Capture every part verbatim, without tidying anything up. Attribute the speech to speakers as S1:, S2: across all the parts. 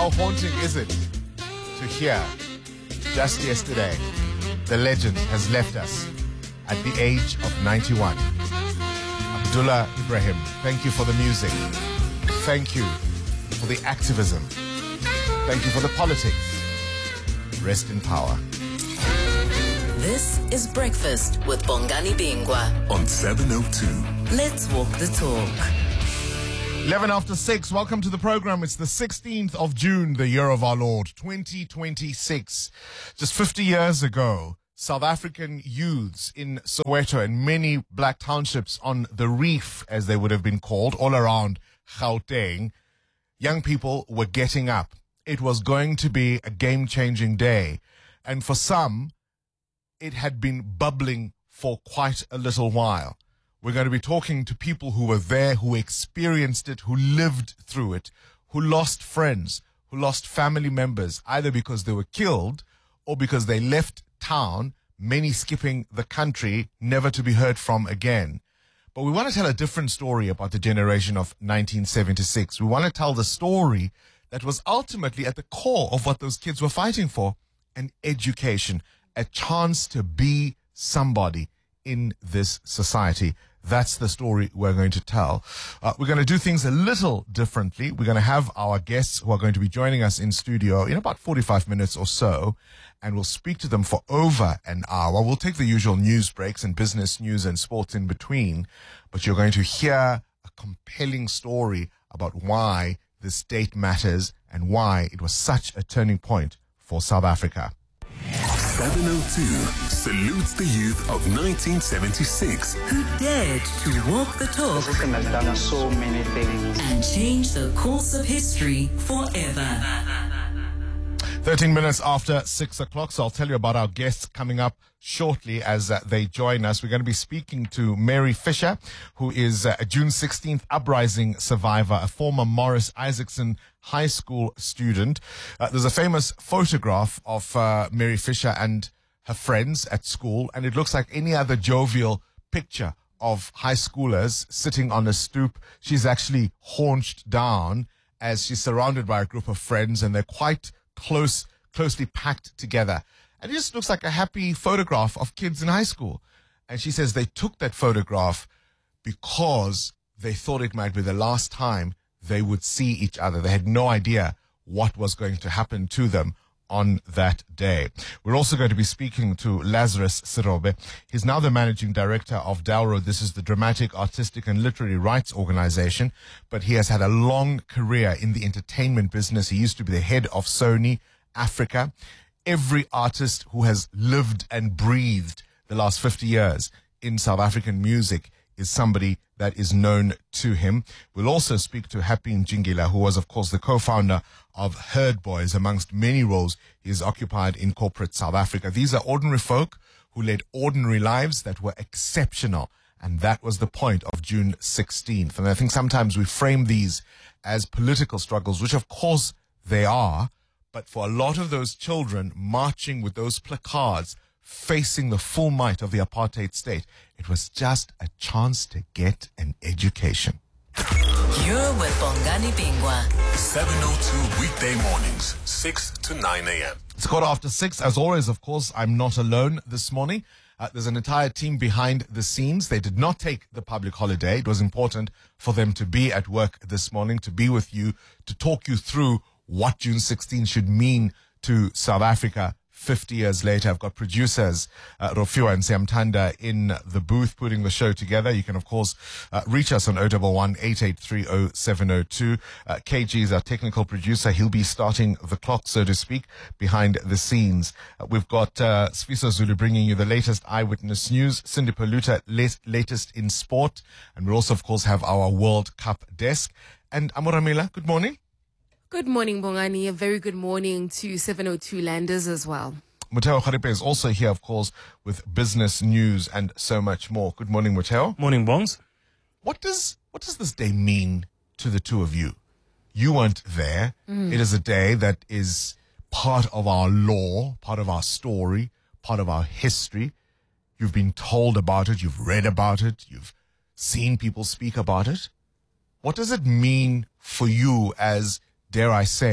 S1: How haunting is it to hear just yesterday the legend has left us at the age of ninety-one. Abdullah Ibrahim, thank you for the music. Thank you for the activism. Thank you for the politics. Rest in power.
S2: This is Breakfast with Bongani Bingwa
S3: on seven oh two.
S2: Let's walk the talk.
S1: eleven after six, welcome to the program. It's the sixteenth of June, the year of our Lord, twenty twenty-six. Just fifty years ago, South African youths in Soweto and many black townships on the reef, as they would have been called, all around Gauteng, young people were getting up. It was going to be a game-changing day. And for some, it had been bubbling for quite a little while. We're going to be talking to people who were there, who experienced it, who lived through it, who lost friends, who lost family members, either because they were killed or because they left town, many skipping the country, never to be heard from again. But we want to tell a different story about the generation of nineteen seventy-six. We want to tell the story that was ultimately at the core of what those kids were fighting for, an education, a chance to be somebody in this society. That's the story we're going to tell. Uh, we're going to do things a little differently. We're going to have our guests who are going to be joining us in studio in about forty-five minutes or so, and we'll speak to them for over an hour. We'll take the usual news breaks and business news and sports in between, but you're going to hear a compelling story about why this date matters and why it was such a turning point for South Africa.
S3: seven oh two salutes the youth of nineteen seventy-six
S2: Who dared to walk the talk
S4: The system has done so many things
S2: and change the course of history forever.
S1: thirteen minutes after six o'clock, so I'll tell you about our guests coming up shortly as uh, they join us. We're going to be speaking to Mary Fisher, who is uh, a June sixteenth uprising survivor, a former Morris Isaacson High School student. Uh, there's a famous photograph of uh, Mary Fisher and her friends at school, and it looks like any other jovial picture of high schoolers sitting on a stoop. She's actually haunched down as she's surrounded by a group of friends, and they're quite close, closely packed together. And it just looks like a happy photograph of kids in high school. And she says they took that photograph because they thought it might be the last time they would see each other. They had no idea what was going to happen to them on that day. We're also going to be speaking to Lazarus Sirobe. He's now the managing director of Dalro. This is the Dramatic, Artistic and Literary Rights Organization, but he has had a long career in the entertainment business. He used to be the head of Sony Africa. Every artist who has lived and breathed the last fifty years in South African music is somebody that is known to him. We'll also speak to Happy Njingila, who was, of course, the co-founder of Herd Boys, amongst many roles he has occupied in corporate South Africa. These are ordinary folk who led ordinary lives that were exceptional. And that was the point of June sixteenth. And I think sometimes we frame these as political struggles, which of course they are. But for a lot of those children marching with those placards, facing the full might of the apartheid state, it was just a chance to get an education.
S2: You're with Bongani Bingwa.
S3: seven oh two weekday mornings, six to nine a.m.
S1: It's quarter after six. As always, of course, I'm not alone this morning. Uh, there's an entire team behind the scenes. They did not take the public holiday. It was important for them to be at work this morning, to be with you, to talk you through what June sixteenth should mean to South Africa fifty years later. I've got producers uh, Rofiwa and Siamtanda in the booth putting the show together. You can, of course, uh, reach us on zero one one, eight eight three zero seven zero two. Uh, K G is our technical producer. He'll be starting the clock, so to speak, behind the scenes. Uh, we've got uh, Sfiso Zulu bringing you the latest eyewitness news, Cindy Paluta, late, latest in sport, and we also, of course, have our World Cup desk. And Amoramila, good morning.
S5: Good morning, Bongani. A very good morning to seven oh two Landers as well.
S1: Muteo Kharipe is also here, of course, with business news and so much more. Good morning, Muteo.
S6: Morning, Bongs.
S1: What does what does this day mean to the two of you? You weren't there. Mm. It is a day that is part of our lore, part of our story, part of our history. You've been told about it. You've read about it. You've seen people speak about it. What does it mean for you as, dare I say,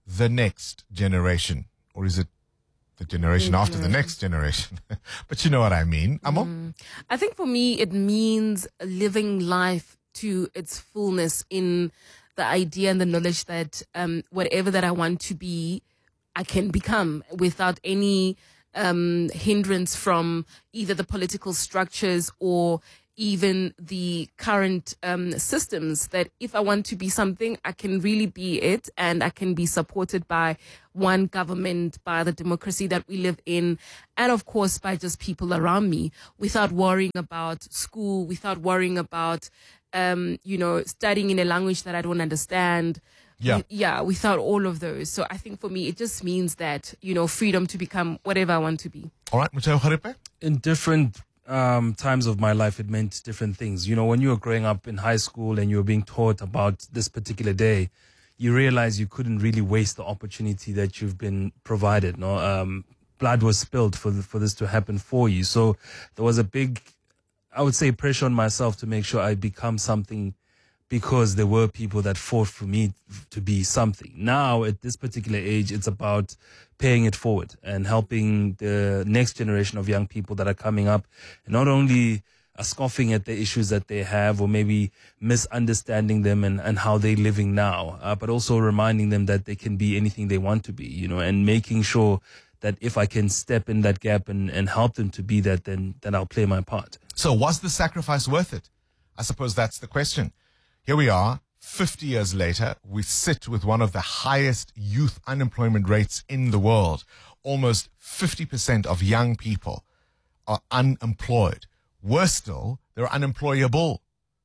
S1: the next generation? Or is it the generation after the next generation? But you know what I mean. Amo?
S5: Mm. I think for me, it means living life to its fullness in the idea and the knowledge that um, whatever that I want to be, I can become without any um, hindrance from either the political structures or even the current um, systems, that if I want to be something, I can really be it, and I can be supported by one government, by the democracy that we live in, and of course by just people around me, without worrying about school, without worrying about, um, you know, studying in a language that I don't understand.
S1: Yeah.
S5: Yeah, without all of those. So I think for me, it just means that, you know, freedom to become whatever I want to be.
S1: All right, Muteo Haripe?
S6: In different um, times of my life, it meant different things. You know, when you were growing up in high school and you were being taught about this particular day, you realize you couldn't really waste the opportunity that you've been provided. No, um, blood was spilled for the, for this to happen for you. So there was a big, I would say, pressure on myself to make sure I become something, because there were people that fought for me to be something. Now, at this particular age, it's about paying it forward and helping the next generation of young people that are coming up, and not only are scoffing at the issues that they have or maybe misunderstanding them and, and how they're living now, uh, but also reminding them that they can be anything they want to be, you know, and making sure that if I can step in that gap and, and help them to be that, then, then I'll play my part.
S1: So was the sacrifice worth it? I suppose that's the question. Here we are, fifty years later, we sit with one of the highest youth unemployment rates in the world. Almost fifty percent of young people are unemployed. Worse still, they're unemployable.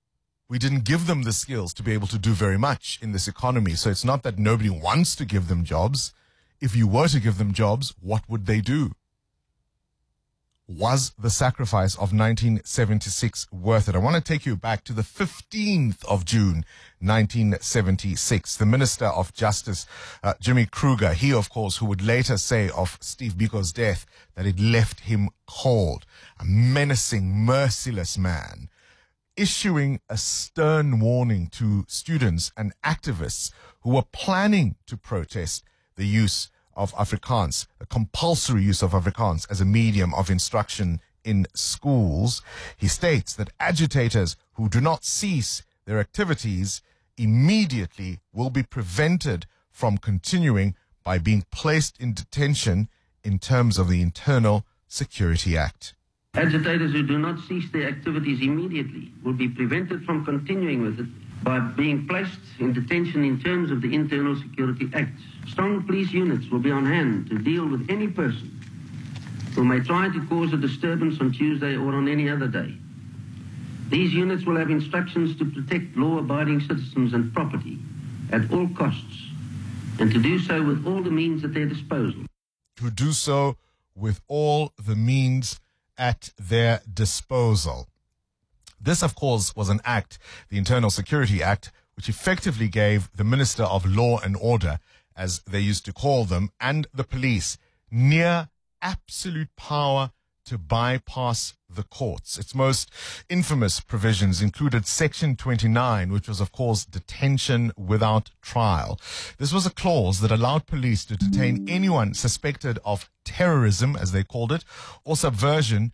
S1: We didn't give them the skills to be able to do very much in this economy. So it's not that nobody wants to give them jobs. If you were to give them jobs, what would they do? Was the sacrifice of nineteen seventy-six worth it? I want to take you back to the fifteenth of June, nineteen seventy-six. The Minister of Justice, uh, Jimmy Kruger, he, of course, who would later say of Steve Biko's death that it left him cold, a menacing, merciless man, issuing a stern warning to students and activists who were planning to protest the use of Afrikaans, a compulsory use of Afrikaans as a medium of instruction in schools. He states that agitators who do not cease their activities immediately will be prevented from continuing by being placed in detention in terms of the Internal Security Act.
S7: Agitators who do not cease their activities immediately will be prevented from continuing with it by being placed in detention in terms of the Internal Security Act. Strong police units will be on hand to deal with any person who may try to cause a disturbance on Tuesday or on any other day. These units will have instructions to protect law-abiding citizens and property at all costs, and to do so with all the means at their disposal.
S1: To do so with all the means at their disposal. This, of course, was an act, the Internal Security Act, which effectively gave the Minister of Law and Order, as they used to call them, and the police near absolute power to bypass the courts. Its most infamous provisions included Section twenty-nine, which was, of course, detention without trial. This was a clause that allowed police to detain anyone suspected of terrorism, as they called it, or subversion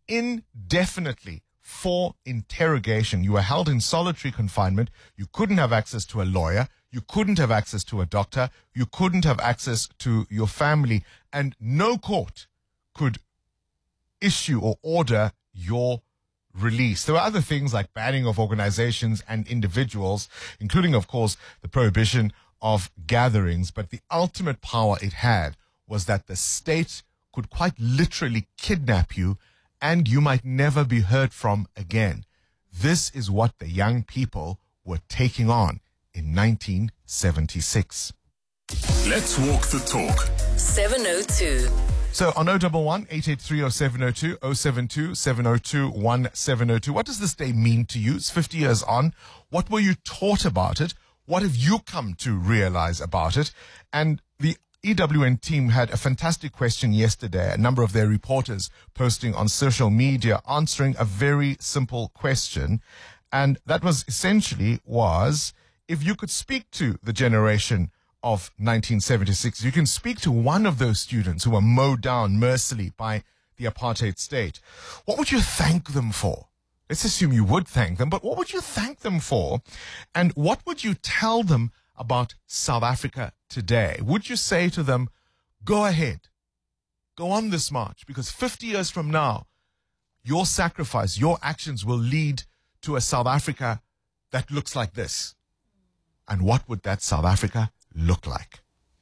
S1: indefinitely for interrogation. You were held in solitary confinement. You couldn't have access to a lawyer. You couldn't have access to a doctor. You couldn't have access to your family. And no court could issue or order your release. There were other things like banning of organizations and individuals, including, of course, the prohibition of gatherings. But the ultimate power it had was that the state could quite literally kidnap you and you might never be heard from again. This is what the young people were taking on in nineteen seventy-six.
S3: Let's walk the talk.
S2: seven oh two.
S1: So on oh one one, eight eight three, oh seven oh two, oh seven two, seven oh two, one seven oh two, what does this day mean to you? It's fifty years on. What were you taught about it? What have you come to realize about it? And the E W N team had a fantastic question yesterday, a number of their reporters posting on social media, answering a very simple question. And that was essentially was, if you could speak to the generation of nineteen seventy-six. You can speak to one of those students who were mowed down mercilessly by the apartheid state. What would you thank them for? Let's assume you would thank them, but what would you thank them for? And what would you tell them about South Africa today? Would you say to them, go ahead, go on this march, because fifty years from now, your sacrifice, your actions will lead to a South Africa that looks like this? And what would that South Africa look like?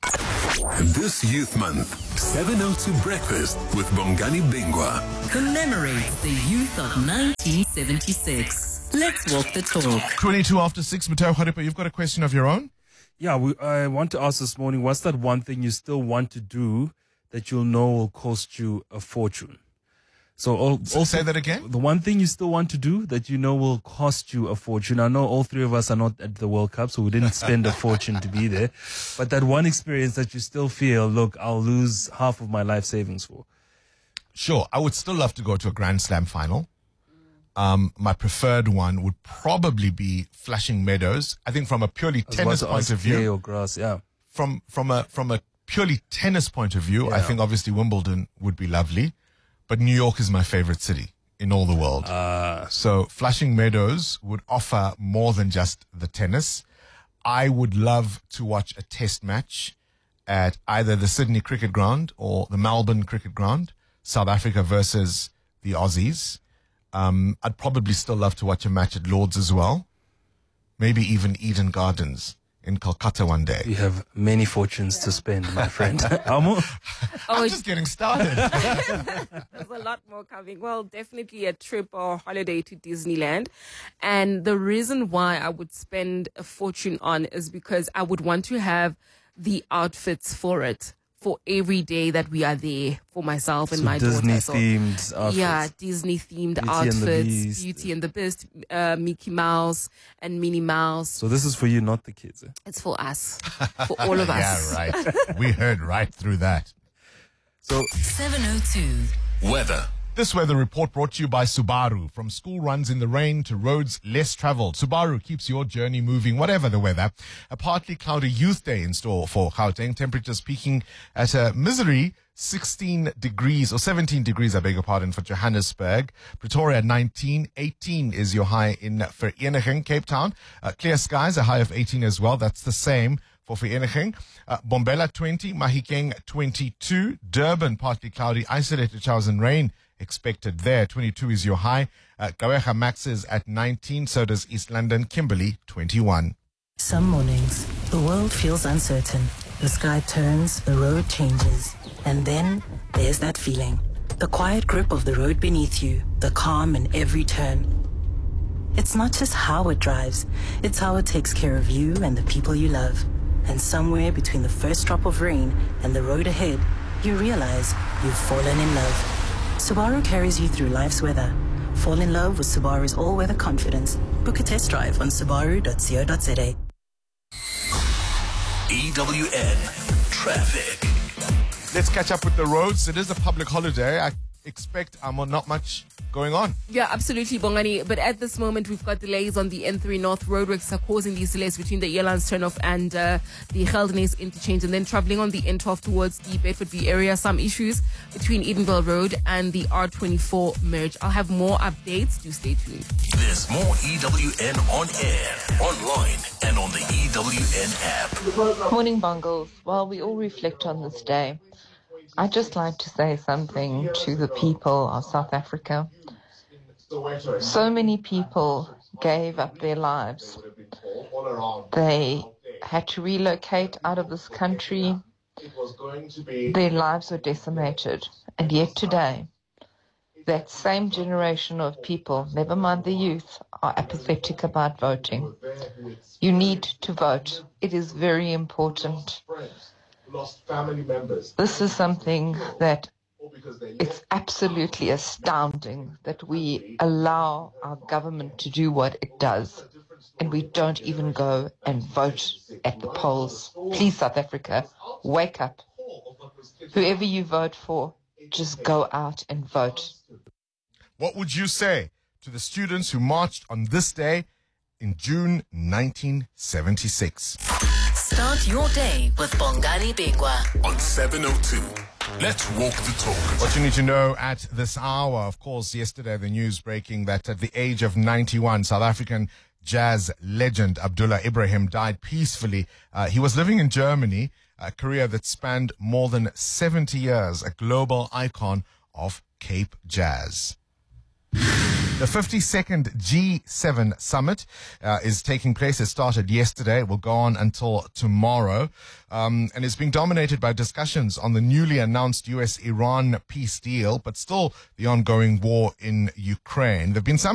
S3: This Youth Month, seven oh two Breakfast with Bongani Bingwa.
S2: Commemorate the youth of nineteen seventy-six. Let's walk the talk.
S1: twenty-two after six, Mateo Kharipa, you've got a question of your own?
S6: Yeah, we, I want to ask this morning, what's that one thing you still want to do that you'll know will cost you a fortune? So all,
S1: So
S6: also,
S1: say that again?
S6: the one thing you still want to do that you know will cost you a fortune. I know all three of us are not at the World Cup, so we didn't spend a fortune to be there. But that one experience that you still feel, look, I'll lose half of my life savings for.
S1: Sure, I would still love to go to a Grand Slam final. Um, my preferred one would probably be Flushing Meadows. I think from a purely
S6: I was
S1: tennis
S6: about to
S1: point
S6: ask
S1: of
S6: clay
S1: view,
S6: or grass, yeah.
S1: from from a from a purely tennis point of view, I
S6: Yeah.
S1: think obviously Wimbledon would be lovely, but New York is my favorite city in all the world.
S6: Uh,
S1: So Flushing Meadows would offer more than just the tennis. I would love to watch a test match at either the Sydney Cricket Ground or the Melbourne Cricket Ground, South Africa versus the Aussies. Um, I'd probably still love to watch a match at Lord's as well. Maybe even Eden Gardens in Kolkata one day.
S6: you have many fortunes to spend, my friend. Amo?
S1: I'm just getting started.
S5: There's a lot more coming. Well, definitely a trip or holiday to Disneyland. And the reason why I would spend a fortune on is because I would want to have the outfits for it for every day that we are there, for myself and
S6: So
S5: my daughter. So,
S6: Disney-themed outfits.
S5: yeah, Disney themed
S6: Beauty and the
S5: outfits,
S6: Beast.
S5: Beauty and the Beast, uh, Mickey Mouse and Minnie Mouse.
S6: So this is for you, not the kids. Eh?
S5: It's for us, for all of us.
S1: Yeah, right. We heard right through that.
S6: So
S2: seven oh two.
S3: Weather.
S1: This weather report brought to you by Subaru. From school runs in the rain to roads less traveled, Subaru keeps your journey moving, whatever the weather. A partly cloudy youth day in store for Gauteng. Temperatures peaking at a misery sixteen degrees, or seventeen degrees, I beg your pardon, for Johannesburg. Pretoria nineteen, eighteen is your high in Vereeniging, Cape Town. Uh, clear skies, a high of eighteen as well. That's the same for Vereeniging. Uh, Bombela twenty, Mahikeng twenty-two, Durban partly cloudy, isolated showers and rain expected there. twenty-two is your high. Uh, Gqeberha maxes at nineteen, so does East London. Kimberley twenty-one.
S8: Some mornings, the world feels uncertain. The sky turns, the road changes, and then there's that feeling. The quiet grip of the road beneath you, the calm in every turn. It's not just how it drives, it's how it takes care of you and the people you love. And somewhere between the first drop of rain and the road ahead, you realize you've fallen in love. Subaru carries you through life's weather. Fall in love with Subaru's all-weather confidence. Book a test drive on subaru dot co dot za.
S3: E W N Traffic.
S1: Let's catch up with the roads. It is a public holiday. I expect um, not much going on.
S5: Yeah, absolutely, Bongani. But at this moment, we've got delays on the N three North. Roadworks are causing these delays between the Elands turnoff and uh, the Geldenhuys interchange. And then traveling on the N twelve towards the Bedfordview area. Some issues between Edenville Road and the R twenty-four merge. I'll have more updates. Do stay tuned.
S3: There's more E W N on air, online, and on the E W N app.
S9: Morning, Bungles. While we all reflect on this day, I'd just like to say something to the people of South Africa. So many people gave up their lives. They had to relocate out of this country. Their lives were decimated. And yet today, that same generation of people, never mind the youth, are apathetic about voting. You need to vote. It is very important. This is something that it's absolutely astounding that we allow our government to do what it does and we don't even go and vote at the polls. Please, South Africa, wake up. Whoever you vote for, just go out and vote.
S1: What would you say to the students who marched on this day in June nineteen seventy-six?
S2: Start your day with Bongani Bigwa
S3: on seven oh two. Let's walk the talk.
S1: What you need to know at this hour, of course, yesterday the news breaking that at the age of ninety-one, South African jazz legend Abdullah Ibrahim died peacefully. Uh, he was living in Germany, a career that spanned more than seventy years, a global icon of Cape Jazz. The fifty-second G seven summit uh, is taking place. It started yesterday. It will go on until tomorrow. Um, and it's being dominated by discussions on the newly announced U S Iran peace deal, but still the ongoing war in Ukraine. There have been some